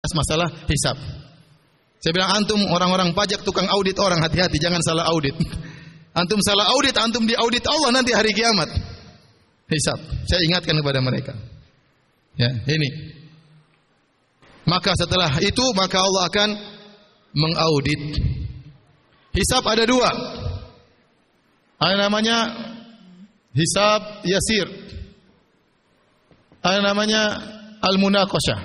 masalah hisab. Saya bilang antum orang-orang pajak tukang audit orang, hati-hati jangan salah audit. Antum salah audit, antum diaudit Allah nanti hari kiamat. Hisab. Saya ingatkan kepada mereka. Ya, ini. Maka setelah itu maka Allah akan mengaudit. Hisab ada dua. Ada namanya hisab yasir. Ada namanya al-munaqashah.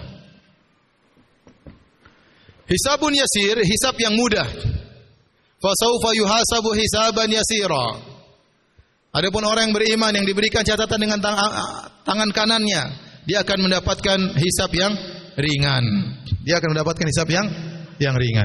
Hisabun yasir, hisab yang mudah. Fasaufa yuhasabu hisaban yasira. Adapun orang yang beriman yang diberikan catatan dengan tangan kanannya, dia akan mendapatkan hisab yang ringan. Dia akan mendapatkan hisab yang ringan.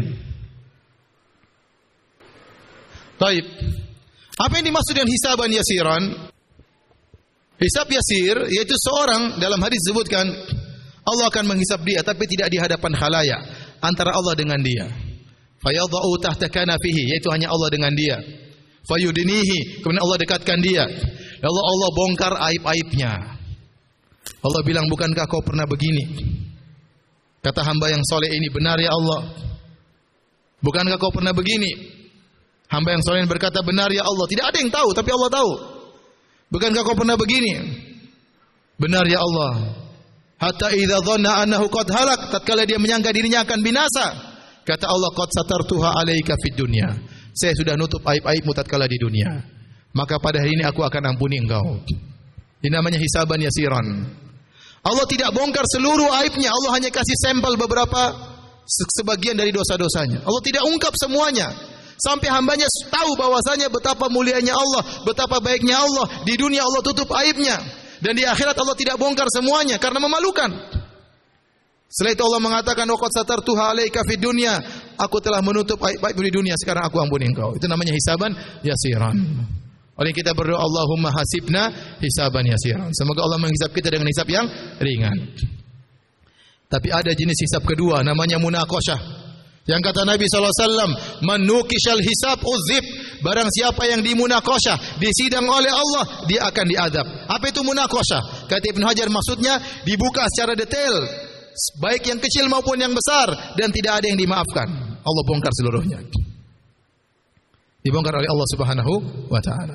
Baik. Apa yang dimaksud dengan hisaban yasiran? Hisab yasir yaitu seorang, dalam hadis disebutkan Allah akan menghisab dia tapi tidak di hadapan khalayak, antara Allah dengan dia. Fayadha'u tahta kanafihi, yaitu hanya Allah dengan dia. Fayudinihi, kemudian Allah dekatkan dia. Allah bongkar aib-aibnya. Allah bilang, bukankah kau pernah begini? Kata hamba yang soleh ini, benar ya Allah. Bukankah kau pernah begini? Hamba yang soleh berkata, benar ya Allah. Tidak ada yang tahu, tapi Allah tahu. Bukankah kau pernah begini? Benar ya Allah. Hatta idza dhanna annahu qad halak, tatkala dia menyangka dirinya akan binasa, kata Allah, qad satartuha alaika fid dunya. Saya sudah nutup aib-aibmu tatkala di dunia. Maka pada hari ini aku akan ampuni engkau. Ini namanya hisaban yasiran. Allah tidak bongkar seluruh aibnya, Allah hanya kasih sampel beberapa sebagian dari dosa-dosanya. Allah tidak ungkap semuanya. Sampai hambanya tahu bahwasanya betapa mulianya Allah, betapa baiknya Allah. Di dunia Allah tutup aibnya. Dan di akhirat Allah tidak bongkar semuanya karena memalukan. Setelah itu Allah mengatakan, waqad satartuha alaika fid dunya. Aku telah menutup aib-aibmu di dunia, sekarang aku ampuni engkau. Itu namanya hisaban yasiran. Oleh kita berdoa, Allahumma hasibna hisaban yasiran. Semoga Allah menghisab kita dengan hisab yang ringan. Tapi ada jenis hisab kedua, namanya munaqashah. Yang kata Nabi SAW, man nukishal hisab uzib. Barang siapa yang dimunaqashah, disidang oleh Allah, dia akan diadab. Apa itu munaqashah? Kata Ibn Hajar, maksudnya dibuka secara detail, baik yang kecil maupun yang besar, dan tidak ada yang dimaafkan. Allah bongkar seluruhnya. Dibongkar oleh Allah Subhanahu wa taala.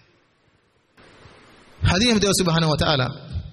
Hadirin Allah Subhanahu wa taala.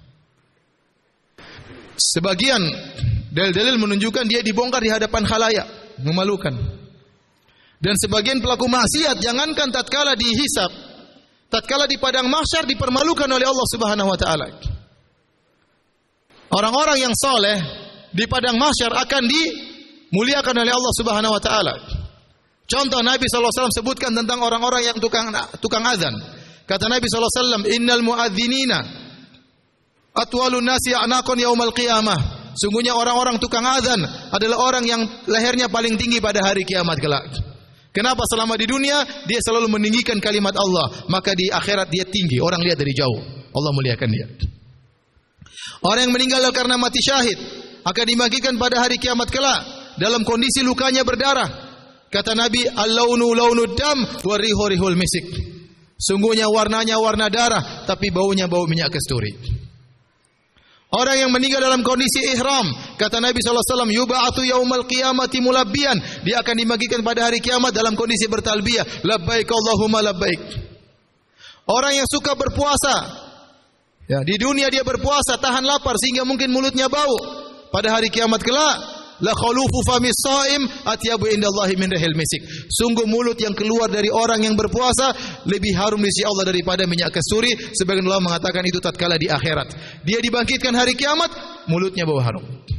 Sebagian dalil-dalil menunjukkan dia dibongkar di hadapan khalayak, memalukan. Dan sebagian pelaku maksiat jangankan tatkala dihisab, tatkala di padang mahsyar dipermalukan oleh Allah Subhanahu wa taala. Orang-orang yang saleh di padang mahsyar akan dimuliakan oleh Allah Subhanahu wa taala. Contoh Nabi SAW sebutkan tentang orang-orang yang tukang azan. Kata Nabi SAW, innal muadzinina atwalun nasi a'naqan yaumal qiyamah. Sungguhnya orang-orang tukang azan adalah orang yang lehernya paling tinggi pada hari kiamat kelak. Kenapa? Selama di dunia dia selalu meninggikan kalimat Allah, maka di akhirat dia tinggi, orang lihat dari jauh, Allah muliakan dia. Orang yang meninggal karena mati syahid akan dibangkitkan pada hari kiamat kelak dalam kondisi lukanya berdarah. Kata Nabi, al-launu launud dam wa rihu rihul misik. Sungguhnya warnanya warna darah, tapi baunya bau minyak kasturi. Orang yang meninggal dalam kondisi ihram, kata Nabi SAW, yub'atu yaumal qiyamati mulabbiyan. Dia akan dibangkitkan pada hari kiamat dalam kondisi bertalbiyah, labbaik Allahumma labbaik. Orang yang suka berpuasa, ya, di dunia dia berpuasa, tahan lapar sehingga mungkin mulutnya bau. Pada hari kiamat kelak, la khalufu famis shaim atyabu indallahi min rihil misik. Sungguh mulut yang keluar dari orang yang berpuasa lebih harum di sisi Allah daripada minyak kasturi. Sebagian ulama mengatakan itu tatkala di akhirat. Dia dibangkitkan hari kiamat, mulutnya bau harum.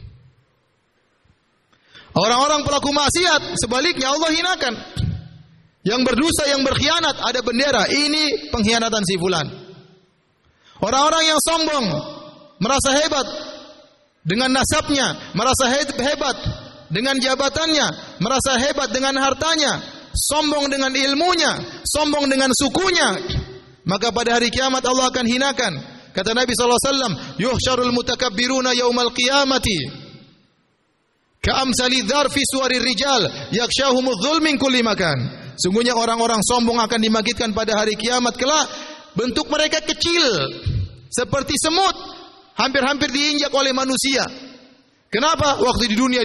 Orang-orang pelaku maksiat sebaliknya Allah hinakan. Yang berdosa, yang berkhianat, ada bendera, ini pengkhianatan si fulan. Orang-orang yang sombong, merasa hebat dengan nasabnya, merasa hebat dengan jabatannya, merasa hebat dengan hartanya, sombong dengan ilmunya, sombong dengan sukunya, maka pada hari kiamat Allah akan hinakan. Kata Nabi SAW, yuhsyarul mutakabbiruna yaumal qiyamati ka'amsali dzarfi suwarir rijal yakshahumudz dzul min kulli makan. Sungguhnya orang-orang sombong akan dibangkitkan pada hari kiamat kelak, bentuk mereka kecil seperti semut, hampir-hampir diinjak oleh manusia. Kenapa? Waktu di dunia